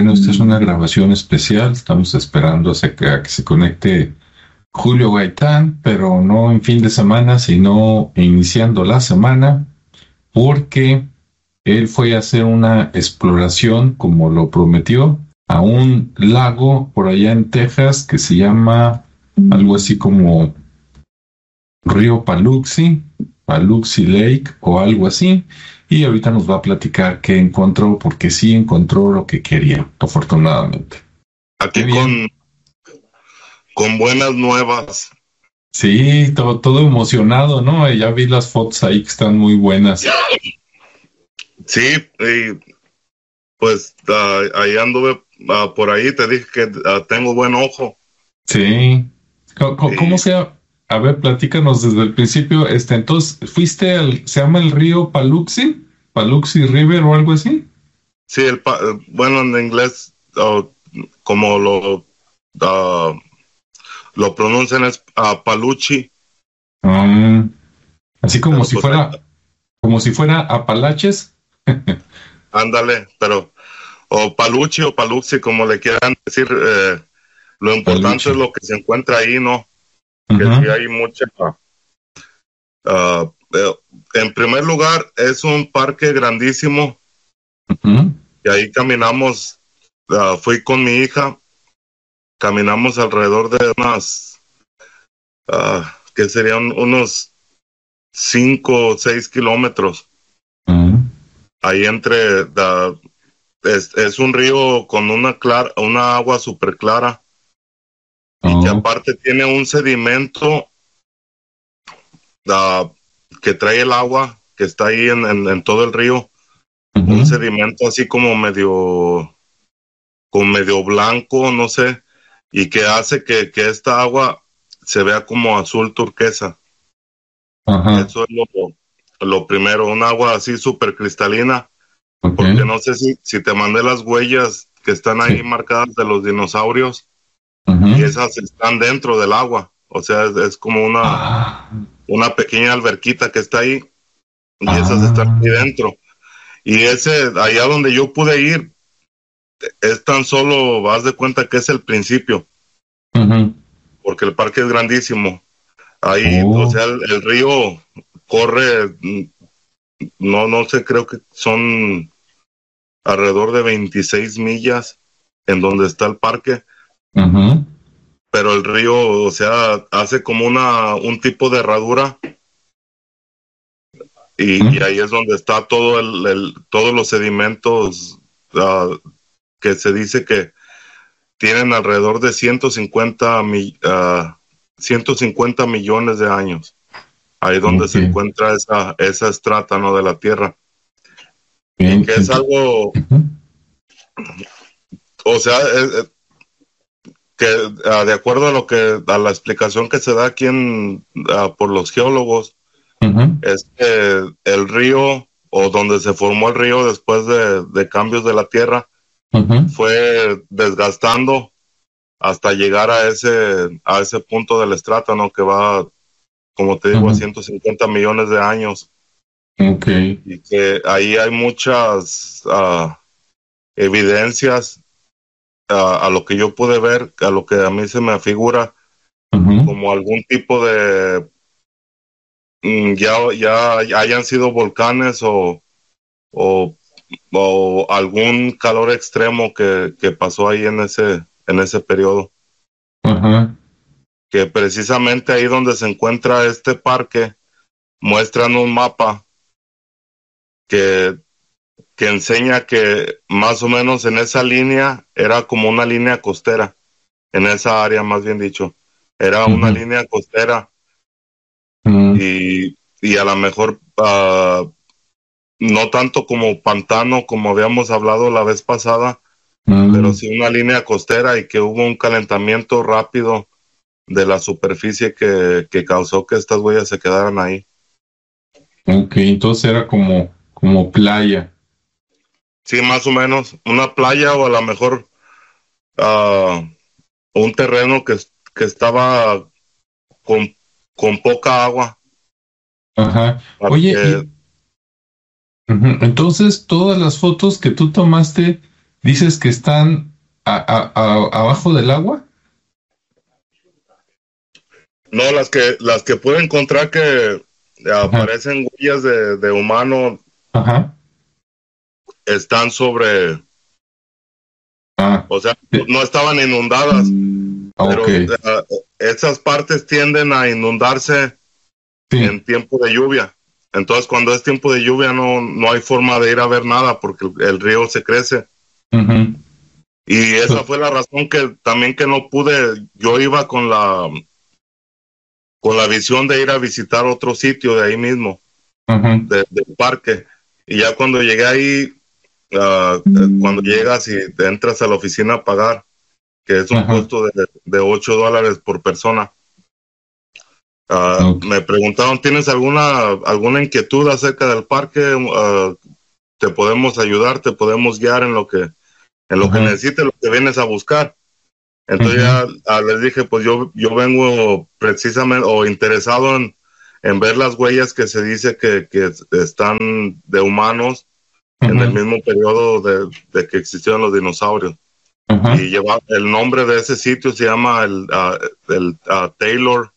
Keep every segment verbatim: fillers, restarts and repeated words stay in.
Bueno, esta es una grabación especial. Estamos esperando a que, a que se conecte Julio Gaitán, pero no en fin de semana, sino iniciando la semana, porque él fue a hacer una exploración, como lo prometió, a un lago por allá en Texas que se llama algo así como Río Paluxy, Paluxy Lake o algo así. Y ahorita nos va a platicar qué encontró, porque sí encontró lo que quería, afortunadamente. Aquí con, con buenas nuevas. Sí, todo, todo emocionado, ¿no? Ya vi las fotos ahí que están muy buenas. Sí, y pues uh, ahí anduve uh, por ahí, te dije que uh, tengo buen ojo. Sí. ¿Cómo, cómo, cómo se llama? A ver, platícanos desde el principio. Este, entonces, ¿fuiste al, se llama el río Paluxy? ¿Paluxy River o algo así? Sí, el pa, bueno, en inglés, uh, como lo uh, lo pronuncian es uh, Paluchi. Um, así como pero si pues, fuera, como si fuera Apalaches. Ándale, pero o Paluchi o Paluxi, como le quieran decir, eh, lo importante Paluchi. es lo que se encuentra ahí, ¿no? Uh-huh. Que sí hay mucha... Uh, eh, en primer lugar, es un parque grandísimo. Uh-huh. Y ahí caminamos, uh, fui con mi hija, caminamos alrededor de unas, uh, que serían unos cinco o seis kilómetros. Uh-huh. Ahí entre... Uh, Es, es un río con una clara, una agua súper clara y Oh. que aparte tiene un sedimento uh, que trae el agua que está ahí en, en, en todo el río. Uh-huh. Un sedimento así como medio, como medio blanco, no sé, y que hace que, que esta agua se vea como azul turquesa. Uh-huh. Eso es lo, lo primero, un agua así súper cristalina. Okay. Porque no sé si, si te mandé las huellas que están ahí sí. marcadas de los dinosaurios. Uh-huh. Y esas están dentro del agua. O sea, es, es como una, ah. una pequeña alberquita que está ahí. Y ah. esas están ahí dentro. Y ese, allá donde yo pude ir, es tan solo, haz de cuenta que es el principio. Uh-huh. Porque el parque es grandísimo. Ahí, oh. o sea, el, el río corre, no, no sé, creo que son alrededor de veintiséis millas en donde está el parque. Uh-huh. Pero el río, o sea, hace como una un tipo de herradura y, uh-huh. y ahí es donde está todo el, el todos los sedimentos uh, que se dice que tienen alrededor de ciento cincuenta, uh, ciento cincuenta millones de años. Ahí donde okay. se encuentra esa esa estrata, ¿no?, de la tierra. Y que es algo, o sea, es, que uh, de acuerdo a lo que, a la explicación que se da aquí en, uh, por los geólogos, uh-huh. es que el río, o donde se formó el río después de, de cambios de la tierra, uh-huh. fue desgastando hasta llegar a ese, a ese punto del estrato, ¿no?, que va, como te digo, uh-huh. a ciento cincuenta millones de años. Okay. Y que ahí hay muchas uh, evidencias uh, a lo que yo pude ver, a lo que a mí se me figura uh-huh. como algún tipo de mm, ya, ya hayan sido volcanes o, o, o algún calor extremo que, que pasó ahí en ese, en ese periodo. Uh-huh. Que precisamente ahí donde se encuentra este parque muestran un mapa que, que enseña que más o menos en esa línea era como una línea costera, en esa área más bien dicho, era uh-huh. una línea costera uh-huh. y, y a lo mejor uh, no tanto como pantano como habíamos hablado la vez pasada, uh-huh. pero sí una línea costera y que hubo un calentamiento rápido de la superficie que, que causó que estas huellas se quedaran ahí. Ok, entonces era como, como playa. Sí, más o menos, una playa o a lo mejor uh, un terreno que, que estaba con, con poca agua. Ajá. Oye, que... y... uh-huh. Entonces todas las fotos que tú tomaste dices que están a, a, a, abajo del agua. No, las que las que puedo encontrar que aparecen huellas de, de humano. Ajá. Están sobre, ah. o sea, no estaban inundadas, pero okay. uh, esas partes tienden a inundarse sí. en tiempo de lluvia. Entonces, cuando es tiempo de lluvia, no, no hay forma de ir a ver nada porque el, el río se crece. Uh-huh. Y esa fue la razón que también que no pude, yo iba con la con la visión de ir a visitar otro sitio de ahí mismo, uh-huh. de, del parque. Y ya cuando llegué ahí, uh, mm. cuando llegas y entras a la oficina a pagar, que es un uh-huh. costo de, de ocho dólares por persona, uh, okay. me preguntaron, ¿tienes alguna alguna inquietud acerca del parque? Uh, te podemos ayudar, te podemos guiar en lo que en lo uh-huh. que necesites, lo que vienes a buscar. Entonces uh-huh. ya uh, les dije, pues yo yo vengo precisamente o interesado en, en ver las huellas que se dice que, que están de humanos uh-huh. en el mismo periodo de, de que existieron los dinosaurios. Uh-huh. Y lleva, el nombre de ese sitio se llama el, uh, el uh, Taylor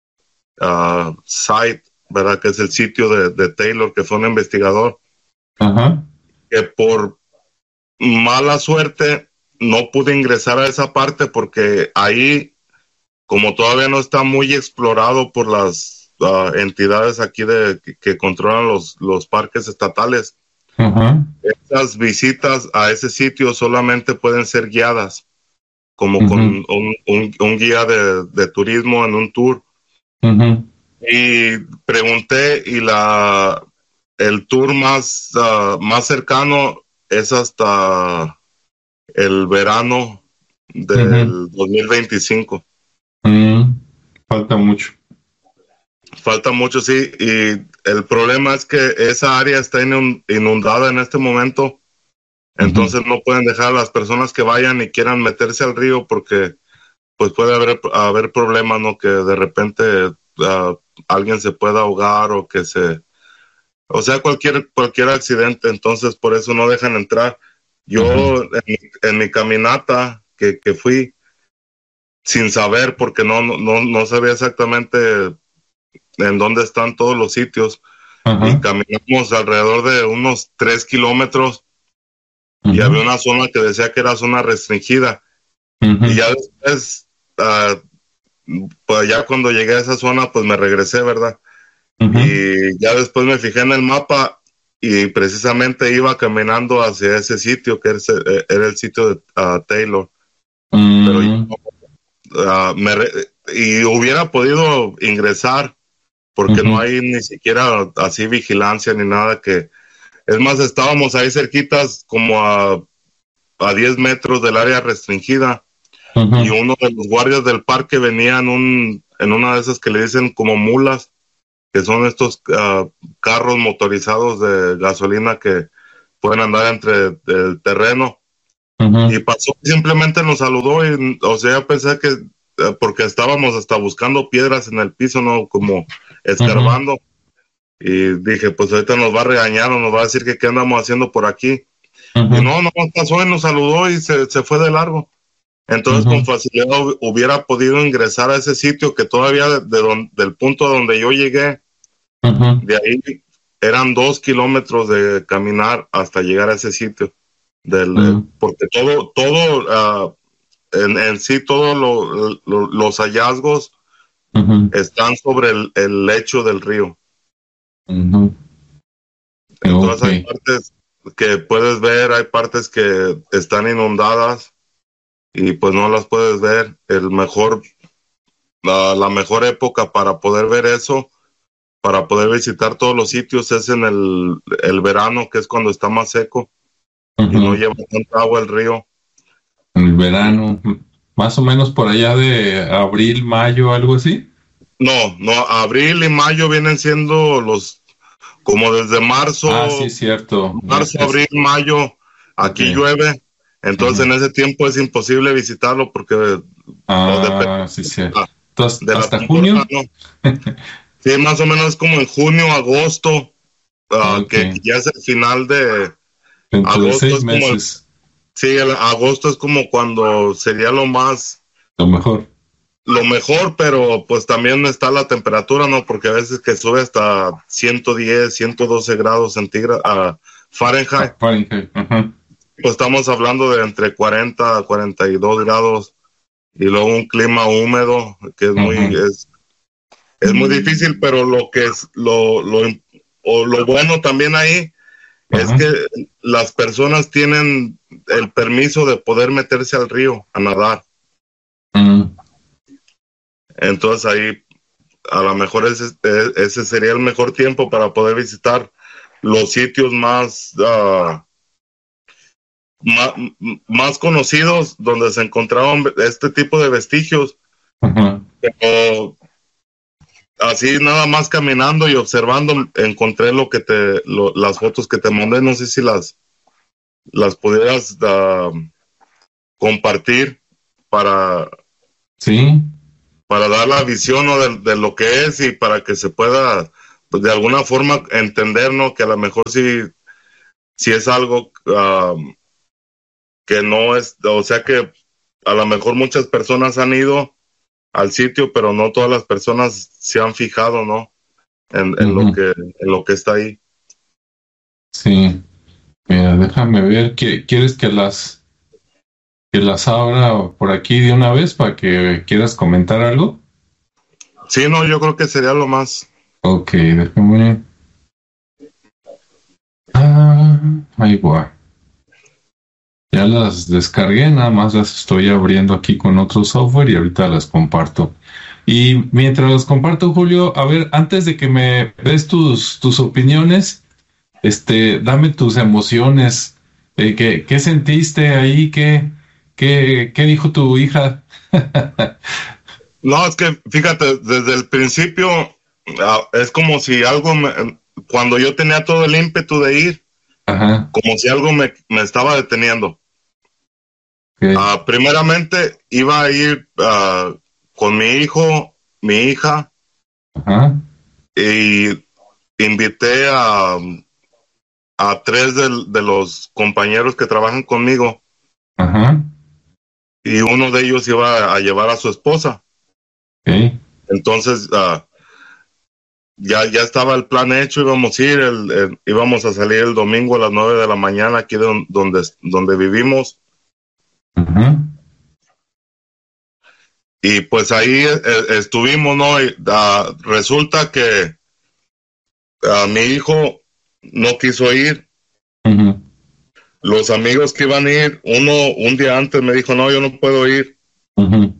uh, Site, ¿verdad? Que es el sitio de, de Taylor, que fue un investigador. Uh-huh. Que por mala suerte no pude ingresar a esa parte porque ahí, como todavía no está muy explorado por las uh, entidades aquí de que, que controlan los, los parques estatales, uh-huh. esas visitas a ese sitio solamente pueden ser guiadas, como uh-huh. con un, un, un guía de, de turismo en un tour. Uh-huh. Y pregunté y la el tour más, uh, más cercano es hasta el verano del uh-huh. dos mil veinticinco. Uh-huh. Falta mucho. Falta mucho, sí. Y el problema es que esa área está inundada en este momento. Entonces uh-huh. no pueden dejar a las personas que vayan y quieran meterse al río porque pues puede haber, haber problemas, ¿no? Que de repente uh, alguien se pueda ahogar o que se... O sea, cualquier, cualquier accidente. Entonces por eso no dejan entrar. Yo uh-huh. en, en mi caminata que, que fui sin saber porque no, no, no sabía exactamente en dónde están todos los sitios uh-huh. y caminamos alrededor de unos tres kilómetros uh-huh. y había una zona que decía que era zona restringida uh-huh. y ya después uh, pues ya cuando llegué a esa zona pues me regresé, ¿verdad? Uh-huh. Y ya después me fijé en el mapa y precisamente iba caminando hacia ese sitio que era, era el sitio de uh, Taylor uh-huh. pero yo, uh, me re- y hubiera podido ingresar porque uh-huh. no hay ni siquiera así vigilancia ni nada que... Es más, estábamos ahí cerquitas como a, a diez metros del área restringida uh-huh. y uno de los guardias del parque venía en, un, en una de esas que le dicen como mulas, que son estos uh, carros motorizados de gasolina que pueden andar entre el terreno. Uh-huh. Y pasó, simplemente nos saludó y, o sea, pensé que porque estábamos hasta buscando piedras en el piso, ¿no? Como escarbando. Uh-huh. Y dije, pues ahorita nos va a regañar o nos va a decir que qué andamos haciendo por aquí. Uh-huh. Y no, no pasó y nos saludó y se, se fue de largo. Entonces, uh-huh. con facilidad hubiera podido ingresar a ese sitio que todavía de, de don, del punto donde yo llegué, uh-huh. de ahí eran dos kilómetros de caminar hasta llegar a ese sitio. Del, uh-huh. Porque todo, todo... Uh, En, en sí todos lo, lo, los hallazgos uh-huh. están sobre el, el lecho del río. Uh-huh. Entonces okay. hay partes que puedes ver, hay partes que están inundadas y pues no las puedes ver. El mejor, la, la mejor época para poder ver eso, para poder visitar todos los sitios es en el, el verano, que es cuando está más seco uh-huh. y no lleva tanta agua el río. En el verano, más o menos por allá de abril, mayo, algo así. No, no, abril y mayo vienen siendo los, como desde marzo. Ah, sí, cierto. Marzo, es, abril, mayo, aquí okay. llueve. Entonces uh-huh. en ese tiempo es imposible visitarlo porque... Ah, sí, sí. Entonces, de ¿hasta junio? No. Sí, más o menos como en junio, agosto, uh, okay. que ya es el final de... Dentro agosto de seis es meses. Sí, el agosto es como cuando sería lo más... Lo mejor. Lo mejor, pero pues también está la temperatura, ¿no? Porque a veces que sube hasta ciento diez, ciento doce grados centígrados, uh, Fahrenheit. Ah, Fahrenheit, ajá. Pues estamos hablando de entre cuarenta a cuarenta y dos grados y luego un clima húmedo que es muy... Ajá. Es, es muy difícil, pero lo que es lo, lo, o lo bueno también ahí es Ajá. que las personas tienen el permiso de poder meterse al río a nadar. Mm. Entonces ahí a lo mejor ese, ese sería el mejor tiempo para poder visitar los sitios más, uh, más, más conocidos donde se encontraban este tipo de vestigios. Ajá. Pero así nada más caminando y observando encontré lo que te lo, las fotos que te mandé, no sé si las las pudieras uh, compartir para Sí. para dar la visión, ¿no? de, de lo que es y para que se pueda pues, de alguna forma entender, ¿no? Que a lo mejor si si es algo uh, que no es, o sea que a lo mejor muchas personas han ido al sitio, pero no todas las personas se han fijado, ¿no? En, en Uh-huh. lo que en lo que está ahí. Sí. Mira, déjame ver. ¿Quieres que las que las abra por aquí de una vez para que quieras comentar algo? Sí, no, yo creo que sería lo más. Ok, déjame. Ah, ahí va. Ya las descargué, nada más las estoy abriendo aquí con otro software y ahorita las comparto. Y mientras las comparto, Julio, a ver, antes de que me des tus, tus opiniones, este, dame tus emociones. Eh, ¿qué, qué sentiste ahí? ¿Qué, qué, qué dijo tu hija? No, es que fíjate, desde el principio uh, es como si algo, me, cuando yo tenía todo el ímpetu de ir, Ajá. como si algo me, me estaba deteniendo. Okay. Uh, primeramente iba a ir uh, con mi hijo, mi hija, Ajá. y invité a, a tres de, de los compañeros que trabajan conmigo. Ajá. Y uno de ellos iba a llevar a su esposa. Okay. Entonces, uh, ya, ya estaba el plan hecho, íbamos a ir, el, el, íbamos a salir el domingo a las nueve de la mañana aquí de, donde, donde vivimos. Ajá. Y pues ahí eh, estuvimos, ¿no? Y, uh, resulta que uh, mi hijo no quiso ir. Uh-huh. Los amigos que iban a ir, uno un día antes me dijo, no, yo no puedo ir. Uh-huh.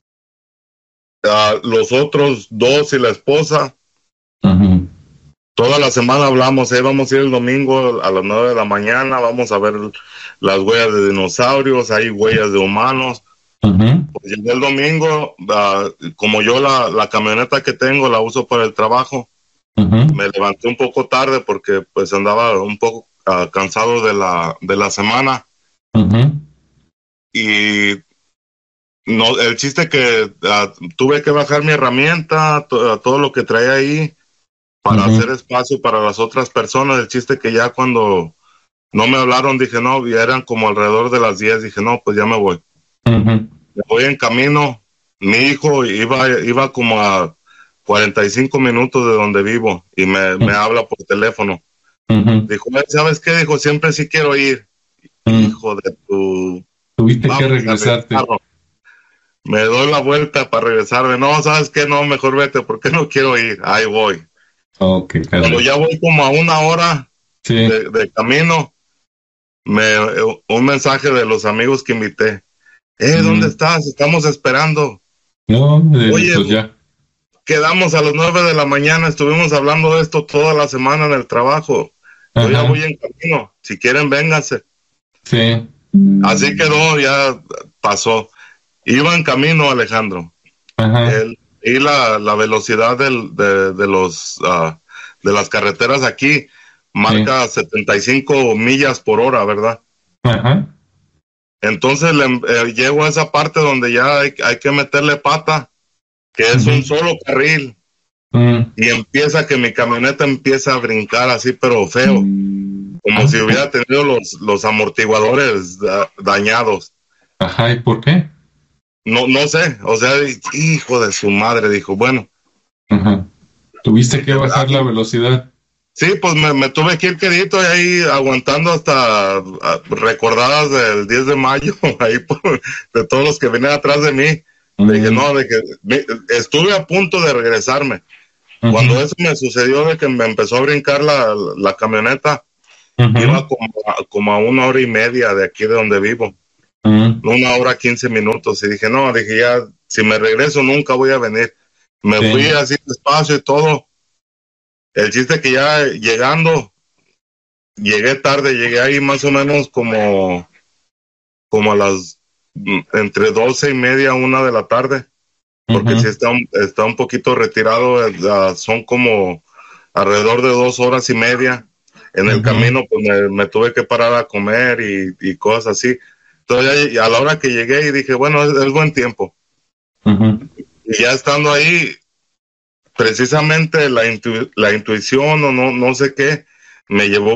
Uh, los otros dos y la esposa, uh-huh. toda la semana hablamos, eh, vamos a ir el domingo a las nueve de la mañana, vamos a ver las huellas de dinosaurios, hay huellas de humanos. Uh-huh. Pues llegó el domingo, uh, como yo la, la camioneta que tengo la uso para el trabajo, uh-huh. me levanté un poco tarde porque pues andaba un poco uh, cansado de la, de la semana. Uh-huh. Y no, el chiste que uh, tuve que bajar mi herramienta, to, todo lo que traía ahí para uh-huh. hacer espacio para las otras personas. El chiste que ya cuando no me hablaron dije no, ya eran como alrededor de las diez, dije no, pues ya me voy. Uh-huh. Me voy en camino. Mi hijo iba, iba como a cuarenta y cinco minutos de donde vivo y me, uh-huh. me habla por teléfono. Uh-huh. Dijo, ¿sabes qué? Dijo, siempre sí quiero ir. Uh-huh. Hijo de tu... Tuviste que regresarte. Me doy la vuelta para regresarme. No, ¿sabes qué? No, mejor vete, porque no quiero ir. Ahí voy. Okay, cuando ya voy como a una hora sí. de, de camino, me, un mensaje de los amigos que invité. Eh, ¿dónde mm. estás? Estamos esperando. No, eh, Oye, pues ya. Quedamos a las nueve de la mañana, estuvimos hablando de esto toda la semana en el trabajo. Ajá. Yo ya voy en camino. Si quieren, vénganse. Sí. Así quedó, ya pasó. Iba en camino, Alejandro. Ajá. El, y la, la velocidad del, de, de los uh, de las carreteras aquí marca sí. setenta y cinco millas por hora, ¿verdad? Ajá. Entonces le, eh, llego a esa parte donde ya hay, hay que meterle pata, que es uh-huh. un solo carril, uh-huh. y empieza que mi camioneta empieza a brincar así, pero feo. Uh-huh. como Ah, si hubiera tenido los, los amortiguadores da- dañados. ajá, ¿y por qué? No, no sé, o sea, hijo de su madre, dijo, bueno. Ajá. ¿Tuviste que Dije, bajar la "Ay". velocidad? Sí, pues me, me tuve que ir quedito y ahí aguantando hasta ah, recordadas del diez de mayo, ahí por- de todos los que venían atrás de mí. Le dije, Mm, no, de que me- estuve a punto de regresarme. ujú, Cuando eso me sucedió de que me empezó a brincar la, la camioneta, ujú, iba como a, como a una hora y media de aquí de donde vivo, mm, una hora quince minutos. Y dije, no, dije, ya, si me regreso nunca voy a venir. Me fui sí. así despacio y todo. El chiste que ya llegando, llegué tarde, llegué ahí más o menos como, como a las mm, entre doce y media, una de la tarde, porque Ujú, sí está, un- está un poquito retirado, eh, ah, son como alrededor de dos horas y media. En el ujú, camino, pues me, me tuve que parar a comer y, y cosas así. Entonces, ya- a la hora que llegué y dije, bueno, es, es buen tiempo. ujú, Y ya estando ahí, precisamente la, intu- la intuición o no, no sé qué, me llevó